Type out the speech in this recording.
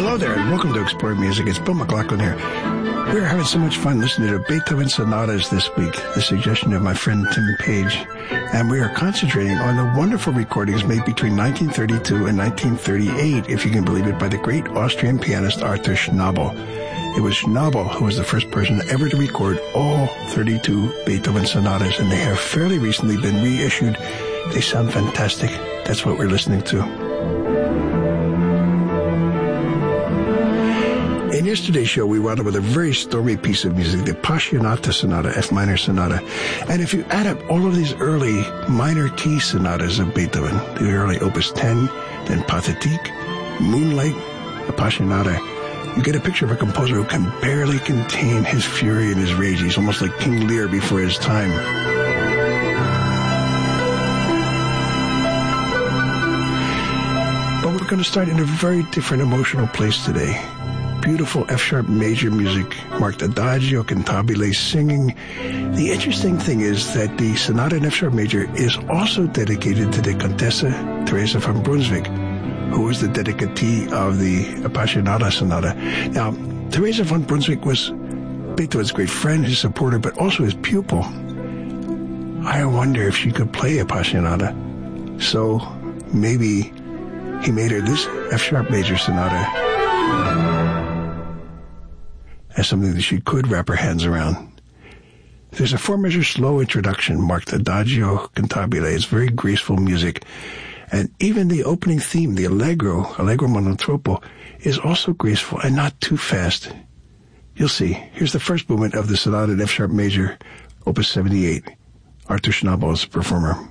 Hello there, and welcome to Exploring Music. It's Bill McLaughlin here. We're having so much fun listening to Beethoven sonatas this week, the suggestion of my friend Tim Page. And we are concentrating on the wonderful recordings made between 1932 and 1938, if you can believe it, by the great Austrian pianist Arthur Schnabel. It was Schnabel who was the first person ever to record all 32 Beethoven sonatas, and they have fairly recently been reissued. They sound fantastic. That's what we're listening to. In yesterday's show, we wound up with a very stormy piece of music, the Appassionata Sonata, F minor sonata. And if you add up all of these early minor key sonatas of Beethoven, the early Opus 10, then Pathétique, Moonlight, Appassionata, you get a picture of a composer who can barely contain his fury and his rage. He's almost like King Lear before his time. But we're going to start in a very different emotional place today. Beautiful F-sharp major music, marked Adagio Cantabile singing. The interesting thing is that the sonata in F-sharp major is also dedicated to the Contessa Teresa von Brunswick, who was the dedicatee of the Appassionata Sonata. Now, Teresa von Brunswick was Beethoven's great friend, his supporter, but also his pupil. I wonder if she could play Appassionata. So maybe he made her this F-sharp major sonata as something that she could wrap her hands around. There's a four-measure slow introduction marked Adagio Cantabile. It's very graceful music. And even the opening theme, the Allegro monotropo, is also graceful and not too fast. You'll see. Here's the first movement of the sonata in F-sharp major, Opus 78. Arthur Schnabel is the performer.